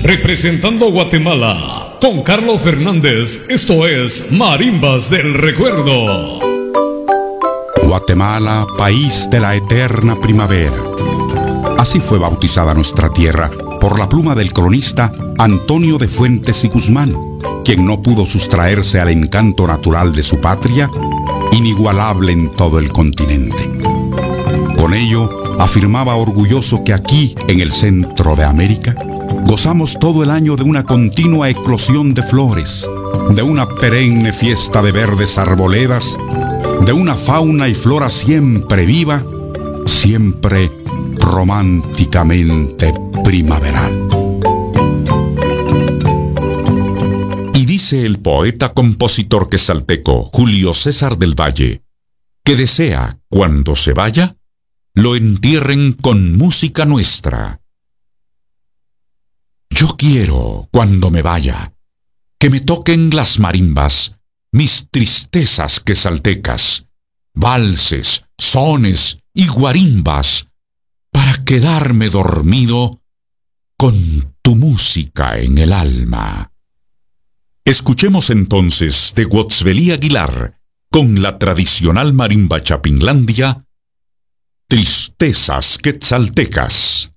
Representando a Guatemala, con Carlos Fernández, esto es Marimbas del Recuerdo. Guatemala, país de la eterna primavera. Así fue bautizada nuestra tierra por la pluma del cronista Antonio de Fuentes y Guzmán, quien no pudo sustraerse al encanto natural de su patria, inigualable en todo el continente. Con ello, afirmaba orgulloso que aquí, en el centro de América, gozamos todo el año de una continua eclosión de flores, de una perenne fiesta de verdes arboledas, de una fauna y flora siempre viva, siempre románticamente primaveral. Y dice el poeta-compositor quesalteco Julio César del Valle, que desea, cuando se vaya, lo entierren con música nuestra. Yo quiero, cuando me vaya, que me toquen las marimbas, mis tristezas quesaltecas, valses, sones y guarimbas, para quedarme dormido con tu música en el alma. Escuchemos entonces de Wotzveli Aguilar, con la tradicional marimba Chapinlandia, Tristezas Quetzaltecas.